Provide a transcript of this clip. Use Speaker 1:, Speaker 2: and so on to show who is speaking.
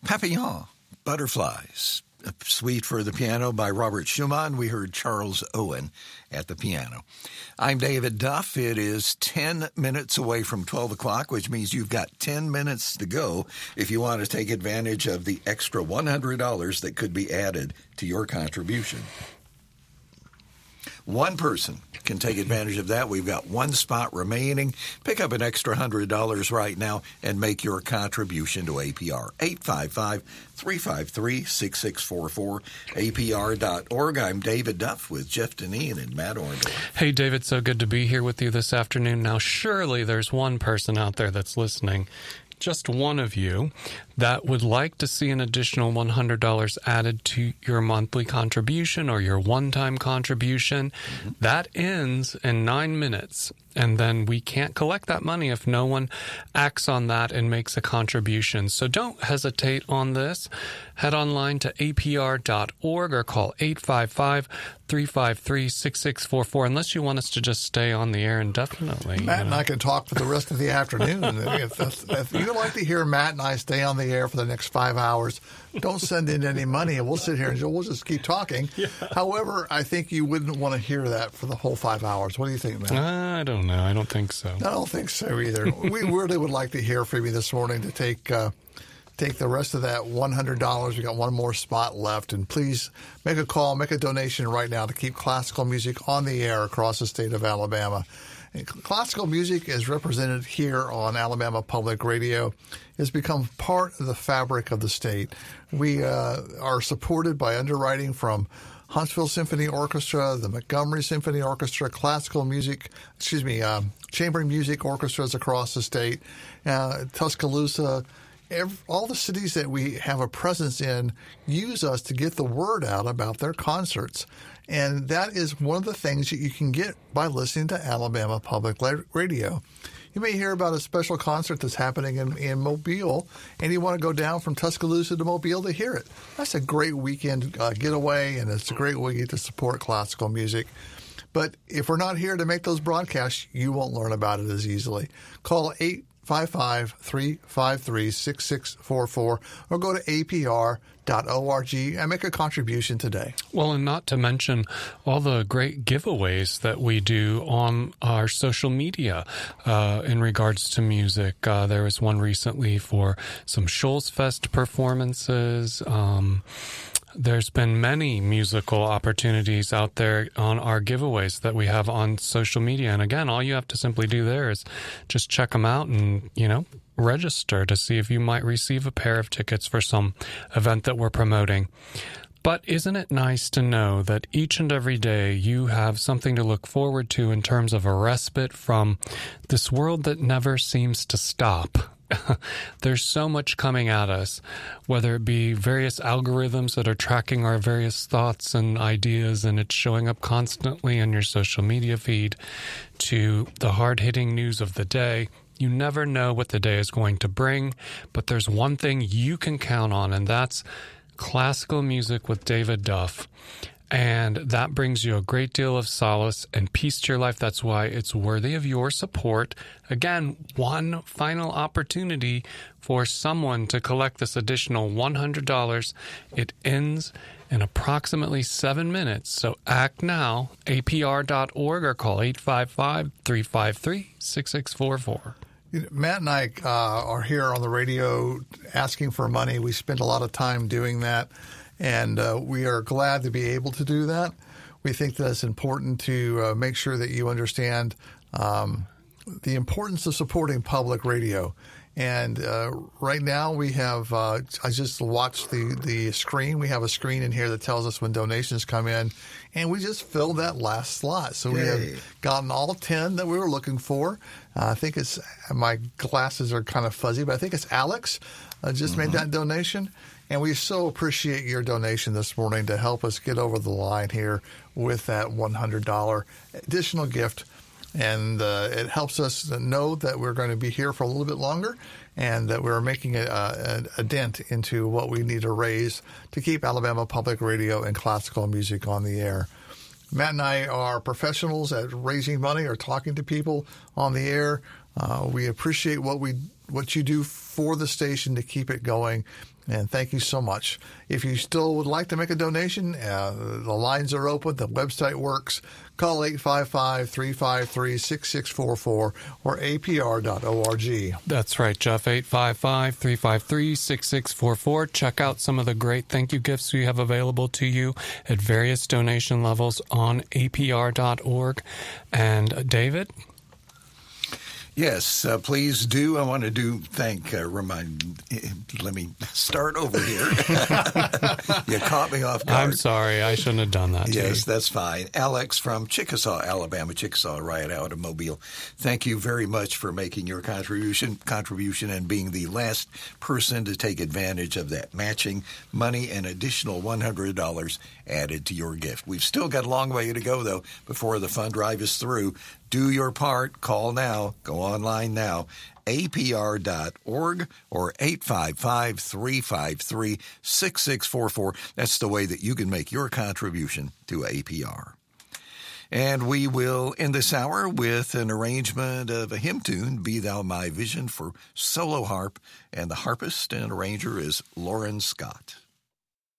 Speaker 1: Papillon, Butterflies, a suite for the piano by Robert Schumann. We heard Charles Owen at the piano. I'm David Duff. It is 10 minutes away from 12 o'clock, which means you've got 10 minutes to go if you want to take advantage of the extra $100 that could be added to your contribution. One person can take advantage of that. We've got one spot remaining. Pick up an extra $100 right now and make your contribution to APR. 855-353-6644, APR.org. I'm David Duff with Jeff Deneen and Matt Orndorff.
Speaker 2: Hey, David, so good to be here with you this afternoon. Now, surely there's one person out there that's listening, just one of you, that would like to see an additional $100 added to your monthly contribution or your one-time contribution. Mm-hmm. That ends in 9 minutes, and then we can't collect that money if no one acts on that and makes a contribution. So don't hesitate on this. Head online to apr.org or call 855-353-6644, unless you want us to just stay on the air indefinitely.
Speaker 3: Matt and I can talk for the rest of the afternoon. If you'd like to hear Matt and I stay on the air for the next 5 hours, don't send in any money, and we'll sit here and we'll just keep talking. Yeah. However, I think you wouldn't want to hear that for the whole 5 hours. What do you think, Matt?
Speaker 2: I don't know. I don't think so.
Speaker 3: I don't think so either. We really would like to hear from you this morning to take the rest of that $100. We got one more spot left, and please make a call, make a donation right now to keep classical music on the air across the state of Alabama. And classical music is represented here on Alabama Public Radio. It's become part of the fabric of the state. We are supported by underwriting from Huntsville Symphony Orchestra, the Montgomery Symphony Orchestra, chamber music orchestras across the state, Tuscaloosa. All the cities that we have a presence in use us to get the word out about their concerts. And that is one of the things that you can get by listening to Alabama Public Radio. You may hear about a special concert that's happening in Mobile, and you want to go down from Tuscaloosa to Mobile to hear it. That's a great weekend getaway, and it's a great way to support classical music. But if we're not here to make those broadcasts, you won't learn about it as easily. Call 855-353-6644 or go to apr.org and make a contribution today.
Speaker 2: Well, and not to mention all the great giveaways that we do on our social media in regards to music. There was one recently for some Shoals Fest performances. There's been many musical opportunities out there on our giveaways that we have on social media. And again, all you have to simply do there is just check them out and, register to see if you might receive a pair of tickets for some event that we're promoting. But isn't it nice to know that each and every day you have something to look forward to in terms of a respite from this world that never seems to stop? There's so much coming at us, whether it be various algorithms that are tracking our various thoughts and ideas, and it's showing up constantly in your social media feed, to the hard-hitting news of the day. You never know what the day is going to bring, but there's one thing you can count on, and that's classical music with David Duff. And that brings you a great deal of solace and peace to your life. That's why it's worthy of your support. Again, one final opportunity for someone to collect this additional $100. It ends in approximately 7 minutes. So act now, apr.org, or call 855-353-6644.
Speaker 3: Matt and I are here on the radio asking for money. We spend a lot of time doing that, and we are glad to be able to do that. We think that it's important to make sure that you understand the importance of supporting public radio. And right now we have, I just watched the screen. We have a screen in here that tells us when donations come in, and we just filled that last slot. So we have gotten all 10 that we were looking for. I think it's, my glasses are kind of fuzzy, but I think it's Alex just made that donation. And we so appreciate your donation this morning to help us get over the line here with that $100 additional gift. And it helps us know that we're going to be here for a little bit longer and that we're making a dent into what we need to raise to keep Alabama Public Radio and classical music on the air. Matt and I are professionals at raising money or talking to people on the air. We appreciate what you do for the station to keep it going, and thank you so much. If you still would like to make a donation, the lines are open, the website works. Call 855-353-6644 or apr.org.
Speaker 2: That's right, Jeff, 855-353-6644. Check out some of the great thank you gifts we have available to you at various donation levels on apr.org. And David?
Speaker 1: Yes, please do. I want to let me start over here. You caught me off guard.
Speaker 2: I'm sorry. I shouldn't have done that to you.
Speaker 1: Yes, that's fine. Alex from Chickasaw, Alabama, Chickasaw right out of Mobile. Thank you very much for making your contribution and being the last person to take advantage of that matching money and additional $100 added to your gift. We've still got a long way to go, though, before the fund drive is through. Do your part. Call now. Go online now. apr.org or 855-353-6644. That's the way that you can make your contribution to APR. And we will end this hour with an arrangement of a hymn tune, Be Thou My Vision, for solo harp, and the harpist and arranger is Lauren Scott.